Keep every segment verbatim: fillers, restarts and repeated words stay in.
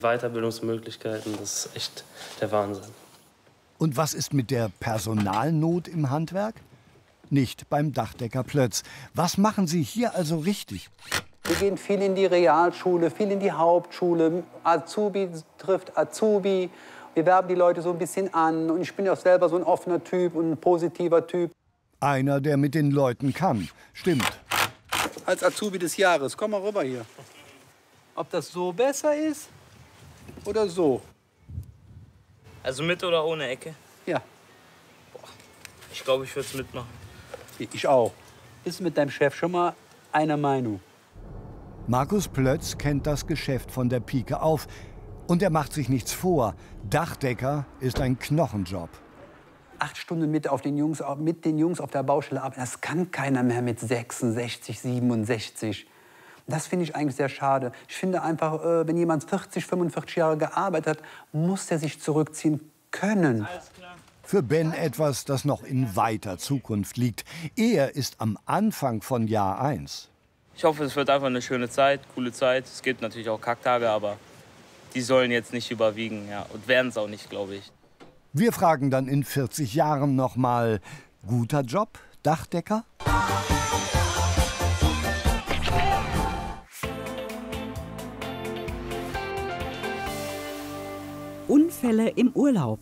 Weiterbildungsmöglichkeiten, das ist echt der Wahnsinn. Und was ist mit der Personalnot im Handwerk? Nicht beim Dachdecker Plötz. Was machen Sie hier also richtig? Wir gehen viel in die Realschule, viel in die Hauptschule. Azubi trifft Azubi. Wir werben die Leute so ein bisschen an. Und ich bin ja auch selber so ein offener Typ und ein positiver Typ. Einer, der mit den Leuten kann. Stimmt. Als Azubi des Jahres. Komm mal rüber hier. Ob das so besser ist oder so? Also mit oder ohne Ecke? Ja. Boah. Ich glaube, ich würde es mitmachen. Ich auch. Bist du mit deinem Chef schon mal einer Meinung? Markus Plötz kennt das Geschäft von der Pike auf. Und er macht sich nichts vor. Dachdecker ist ein Knochenjob. Acht Stunden mit, auf den Jungs, mit den Jungs auf der Baustelle arbeiten, das kann keiner mehr mit sechsundsechzig, siebenundsechzig. Das finde ich eigentlich sehr schade. Ich finde einfach, äh, wenn jemand vierzig, fünfundvierzig Jahre gearbeitet hat, muss er sich zurückziehen können. Für Ben etwas, das noch in weiter Zukunft liegt. Er ist am Anfang von Jahr eins. Ich hoffe, es wird einfach eine schöne Zeit, coole Zeit. Es gibt natürlich auch Kacktage, aber die sollen jetzt nicht überwiegen, ja, und werden es auch nicht, glaube ich. Wir fragen dann in vierzig Jahren noch mal: Guter Job, Dachdecker? Unfälle im Urlaub.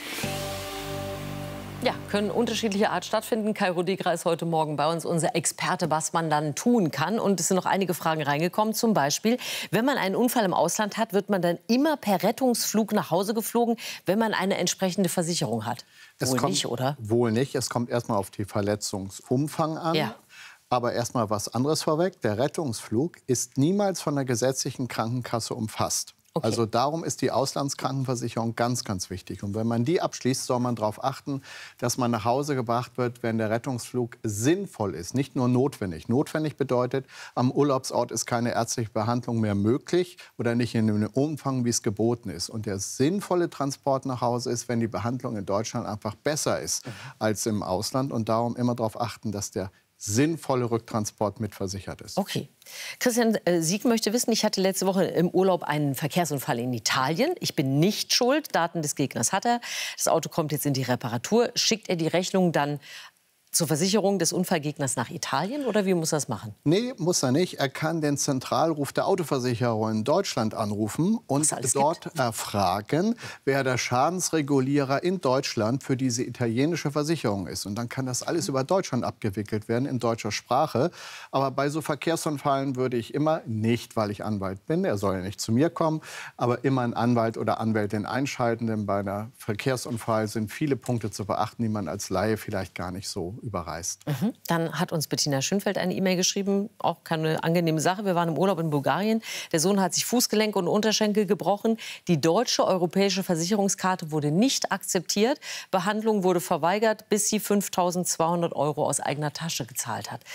Ja, können unterschiedlicher Art stattfinden. Kai Rodigra ist heute Morgen bei uns, unser Experte, was man dann tun kann. Und es sind noch einige Fragen reingekommen. Zum Beispiel, wenn man einen Unfall im Ausland hat, wird man dann immer per Rettungsflug nach Hause geflogen, wenn man eine entsprechende Versicherung hat? Es wohl kommt, nicht, oder? Wohl nicht. Es kommt erstmal auf die Verletzungsumfang an. Ja. Aber erstmal was anderes vorweg. Der Rettungsflug ist niemals von der gesetzlichen Krankenkasse umfasst. Okay. Also darum ist die Auslandskrankenversicherung ganz, ganz wichtig. Und wenn man die abschließt, soll man darauf achten, dass man nach Hause gebracht wird, wenn der Rettungsflug sinnvoll ist, nicht nur notwendig. Notwendig bedeutet, am Urlaubsort ist keine ärztliche Behandlung mehr möglich oder nicht in dem Umfang, wie es geboten ist. Und der sinnvolle Transport nach Hause ist, wenn die Behandlung in Deutschland einfach besser ist mhm. als im Ausland. Und darum immer darauf achten, dass der sinnvolle Rücktransport mitversichert ist. Okay. Christian äh, Sieg möchte wissen, ich hatte letzte Woche im Urlaub einen Verkehrsunfall in Italien. Ich bin nicht schuld. Daten des Gegners hat er. Das Auto kommt jetzt in die Reparatur. Schickt er die Rechnung dann zur Versicherung des Unfallgegners nach Italien, oder wie muss er das machen? Nee, muss er nicht. Er kann den Zentralruf der Autoversicherung in Deutschland anrufen und dort gibt? erfragen, wer der Schadensregulierer in Deutschland für diese italienische Versicherung ist. Und dann kann das alles über Deutschland abgewickelt werden, in deutscher Sprache. Aber bei so Verkehrsunfällen würde ich immer, nicht weil ich Anwalt bin, er soll ja nicht zu mir kommen, aber immer einen Anwalt oder Anwältin einschalten. Denn bei einem Verkehrsunfall sind viele Punkte zu beachten, die man als Laie vielleicht gar nicht so überreißt. Mhm. Dann hat uns Bettina Schönfeld eine E-Mail geschrieben, auch keine angenehme Sache. Wir waren im Urlaub in Bulgarien. Der Sohn hat sich Fußgelenk und Unterschenkel gebrochen. Die deutsche europäische Versicherungskarte wurde nicht akzeptiert. Behandlung wurde verweigert, bis sie fünftausendzweihundert Euro aus eigener Tasche gezahlt hat.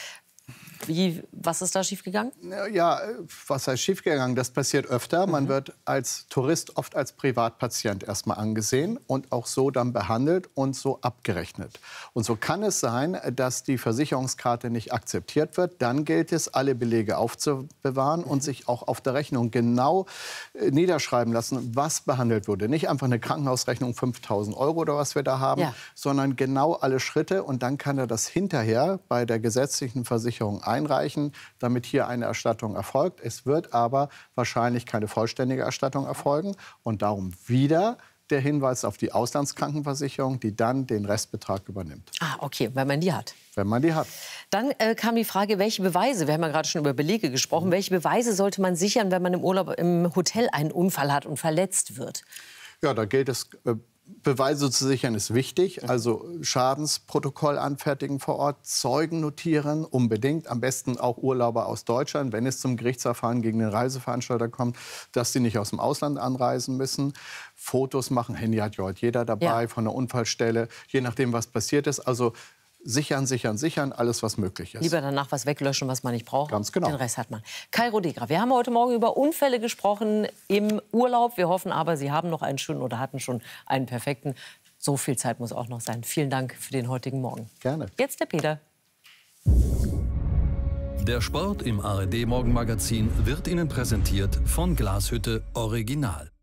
Wie, was ist da schiefgegangen? Ja, was heißt schiefgegangen? Das passiert öfter. Man mhm. wird als Tourist oft als Privatpatient erstmal angesehen und auch so dann behandelt und so abgerechnet. Und so kann es sein, dass die Versicherungskarte nicht akzeptiert wird. Dann gilt es, alle Belege aufzubewahren mhm. und sich auch auf der Rechnung genau äh, niederschreiben lassen, was behandelt wurde. Nicht einfach eine Krankenhausrechnung fünftausend Euro oder was wir da haben, ja. sondern genau alle Schritte. Und dann kann er das hinterher bei der gesetzlichen Versicherung einreichen, damit hier eine Erstattung erfolgt. Es wird aber wahrscheinlich keine vollständige Erstattung erfolgen. Und darum wieder der Hinweis auf die Auslandskrankenversicherung, die dann den Restbetrag übernimmt. Ah, okay, wenn man die hat. Wenn man die hat. Dann äh, kam die Frage, welche Beweise, wir haben ja gerade schon über Belege gesprochen, welche Beweise sollte man sichern, wenn man im Urlaub im Hotel einen Unfall hat und verletzt wird? Ja, da gilt es, äh, Beweise zu sichern ist wichtig, also Schadensprotokoll anfertigen vor Ort, Zeugen notieren, unbedingt, am besten auch Urlauber aus Deutschland, wenn es zum Gerichtsverfahren gegen den Reiseveranstalter kommt, dass sie nicht aus dem Ausland anreisen müssen, Fotos machen, Handy hat ja heute jeder dabei, ja. von der Unfallstelle, je nachdem, was passiert ist, also sichern, sichern, sichern, alles, was möglich ist. Lieber danach was weglöschen, was man nicht braucht. Ganz genau. Den Rest hat man. Kai Rodigra, wir haben heute Morgen über Unfälle gesprochen im Urlaub. Wir hoffen aber, Sie haben noch einen schönen oder hatten schon einen perfekten. So viel Zeit muss auch noch sein. Vielen Dank für den heutigen Morgen. Gerne. Jetzt der Peter. Der Sport im A R D Morgenmagazin wird Ihnen präsentiert von Glashütte Original.